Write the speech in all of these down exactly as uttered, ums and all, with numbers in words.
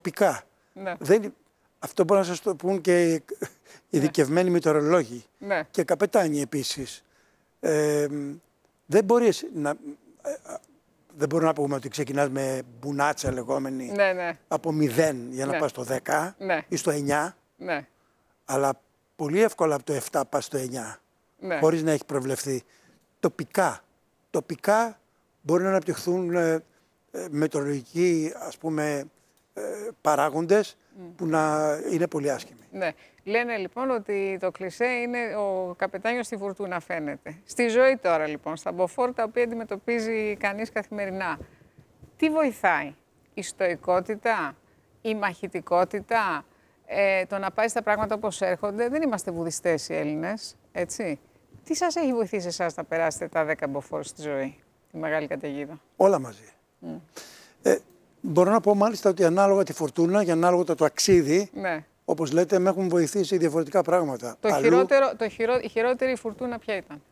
τοπικά. Ναι. Δεν, αυτό μπορεί να σας το πούν και ειδικευμένοι ναι. μετεωρολόγοι ναι. και καπετάνοι επίσης. Ε, δεν μπορείς να... Ε, δεν μπορούμε να πούμε ότι ξεκινάς με μπουνάτσα λεγόμενη ναι, ναι. από μηδέν για να ναι. πας στο δέκα ναι. ή στο εννιά. Ναι. Αλλά πολύ εύκολα από το επτά πας στο εννιά. Ναι. Χωρίς να έχει προβλεφθεί. Τοπικά. Τοπικά μπορεί να αναπτυχθούν ε, ε, μετεωρολογικοί ας πούμε ε, παράγοντες mm. που να είναι πολύ άσχημοι. Ναι. Λένε λοιπόν ότι το κλισέ είναι ο καπετάνιος στη φουρτούνα φαίνεται. Στη ζωή τώρα λοιπόν, στα μποφόρ τα οποία αντιμετωπίζει κανείς καθημερινά. Τι βοηθάει, η στοικότητα, η μαχητικότητα, ε, το να πάει στα πράγματα όπως έρχονται? Δεν είμαστε βουδιστές οι Έλληνες, έτσι. Τι σας έχει βοηθήσει εσάς να περάσετε τα δέκα μποφόρ στη ζωή, τη μεγάλη καταιγίδα? Όλα μαζί. Mm. Ε, μπορώ να πω μάλιστα ότι ανάλογα τη φορτούνα και ανάλογα το ταξίδι, ναι. όπως λέτε, με έχουν βοηθήσει διαφορετικά πράγματα. Το Αλλού... χειρότερο, το χειρό, η χειρότερη φουρτούνα ποια ήταν?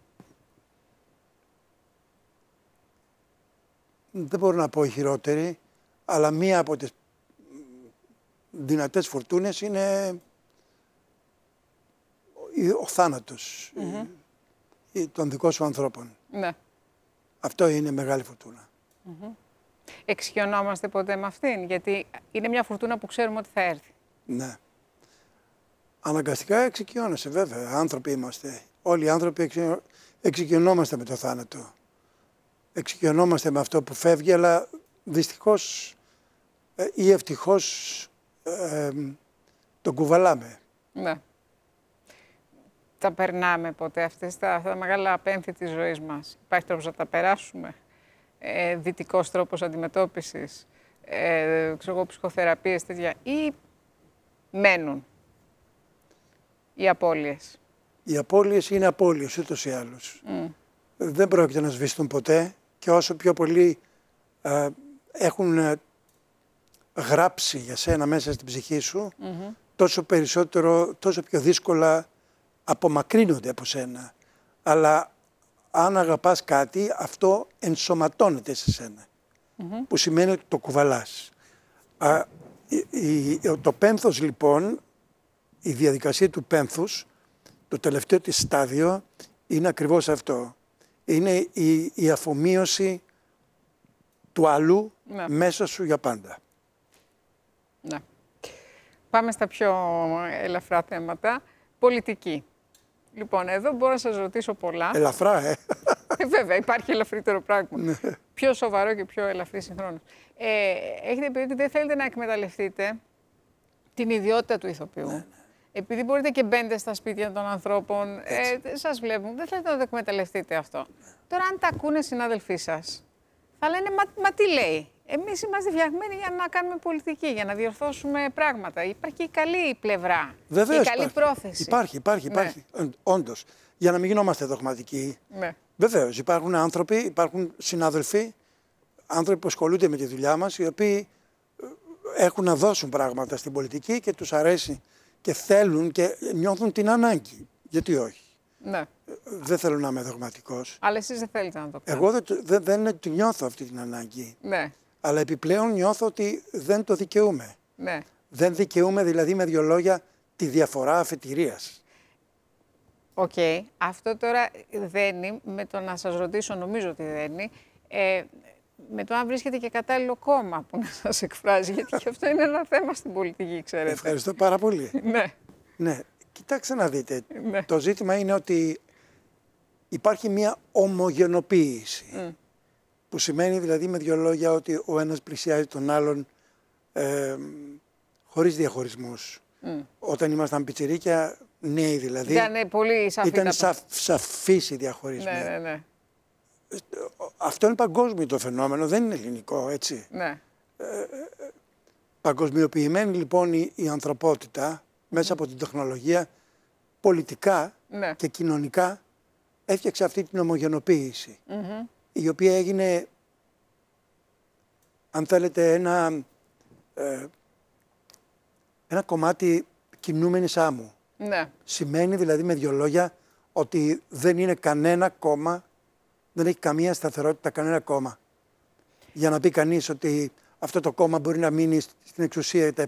Δεν μπορώ να πω η χειρότερη, αλλά μία από τις δυνατές φουρτούνες είναι ο θάνατος mm-hmm. των δικών σου ανθρώπων. Ναι. Αυτό είναι μεγάλη φουρτούνα. Mm-hmm. Εξοικειωνόμαστε ποτέ με αυτήν? Γιατί είναι μια φουρτούνα που ξέρουμε ότι θα έρθει. Ναι. Αναγκαστικά εξοικειώνεσαι, βέβαια. Άνθρωποι είμαστε. Όλοι οι άνθρωποι εξοικειωνόμαστε με το θάνατο. Εξοικειωνόμαστε με αυτό που φεύγει, αλλά δυστυχώς ή ευτυχώς ε, τον κουβαλάμε. Ναι. Τα περνάμε ποτέ αυτές τα, αυτά τα μεγάλα απένθη της ζωής μας? Υπάρχει τρόπος να τα περάσουμε? Ε, δυτικός τρόπος αντιμετώπισης, ε, ξέρω εγώ, ψυχοθεραπείες, τέτοια, ή μένουν οι απώλειες? Οι απώλειες είναι απώλειες ούτως ή άλλως. Mm. Δεν πρόκειται να σβηστούν ποτέ και όσο πιο πολλοί ε, έχουν ε, γράψει για σένα μέσα στην ψυχή σου, mm-hmm. τόσο περισσότερο, τόσο πιο δύσκολα απομακρύνονται από σένα. Αλλά αν αγαπάς κάτι, αυτό ενσωματώνεται σε σένα, mm-hmm. που σημαίνει ότι το κουβαλάς. Α, η, η, το πένθος λοιπόν, η διαδικασία του πένθους, το τελευταίο της στάδιο, είναι ακριβώς αυτό. Είναι η, η αφομοίωση του αλλού ναι. μέσα σου για πάντα. Ναι. Πάμε στα πιο ελαφρά θέματα. Πολιτική. Λοιπόν, εδώ μπορώ να σας ρωτήσω πολλά. Ελαφρά, ε. ε βέβαια, υπάρχει ελαφρύτερο πράγμα. Ναι. Πιο σοβαρό και πιο ελαφρύ συγχρόνως. Ε, έχετε πει ότι δεν θέλετε να εκμεταλλευτείτε την ιδιότητα του ηθοποιού. Ναι, ναι. Επειδή μπορείτε και μπαίνετε στα σπίτια των ανθρώπων, ε, σας βλέπουν, δεν θέλετε να το εκμεταλλευτείτε αυτό. Ναι. Τώρα, αν τα ακούνε συνάδελφοί σας, θα λένε, μα, μα τι λέει. Εμείς είμαστε φτιαγμένοι για να κάνουμε πολιτική, για να διορθώσουμε πράγματα. Υπάρχει και η καλή πλευρά. Βεβαίως η καλή υπάρχει. πρόθεση. Υπάρχει, υπάρχει, υπάρχει. Ναι. Όντως. Για να μην γινόμαστε δογματικοί. Ναι. Βεβαίως, υπάρχουν άνθρωποι, υπάρχουν συνάδελφοι, άνθρωποι που ασχολούνται με τη δουλειά μας, οι οποίοι έχουν να δώσουν πράγματα στην πολιτική και τους αρέσει και θέλουν και νιώθουν την ανάγκη. Γιατί όχι. Ναι. Δεν θέλω να είμαι δογματικός. Αλλά εσείς δεν θέλετε να το κάνετε. Εγώ δεν, δεν, δεν νιώθω αυτή την ανάγκη. Ναι. Αλλά επιπλέον νιώθω ότι δεν το δικαιούμαι. Ναι. Δεν δικαιούμαι δηλαδή με δύο λόγια τη διαφορά αφετηρίας. Οκ. Okay. Αυτό τώρα δένει με το να σας ρωτήσω, νομίζω ότι δένει, ε, με το αν βρίσκεται και κατάλληλο κόμμα που να σας εκφράζει. Γιατί και αυτό είναι ένα θέμα στην πολιτική, ξέρετε. Ευχαριστώ πάρα πολύ. Ναι. Ναι. Κοιτάξτε να δείτε. Ναι. Το ζήτημα είναι ότι υπάρχει μια ομογενοποίηση. Mm. Που σημαίνει δηλαδή με δύο λόγια ότι ο ένας πλησιάζει τον άλλον ε, χωρίς διαχωρισμούς. Mm. Όταν ήμασταν πιτσιρίκια, νέοι δηλαδή, ήταν πολύ σαφή ήταν τα... σα, σαφής οι διαχωρισμοί. Ναι, ναι, ναι. Αυτό είναι παγκόσμιο το φαινόμενο, δεν είναι ελληνικό, έτσι. Ναι. Ε, παγκοσμιοποιημένη λοιπόν η, η ανθρωπότητα μέσα από την τεχνολογία, πολιτικά ναι. και κοινωνικά έφτιαξε αυτή την ομογενοποίηση. Mm-hmm. Η οποία έγινε, αν θέλετε, ένα, ε, ένα κομμάτι κινούμενης άμμου. Ναι. Σημαίνει δηλαδή με δύο λόγια ότι δεν είναι κανένα κόμμα, δεν έχει καμία σταθερότητα κανένα κόμμα. Για να πει κανείς ότι αυτό το κόμμα μπορεί να μείνει στην εξουσία τα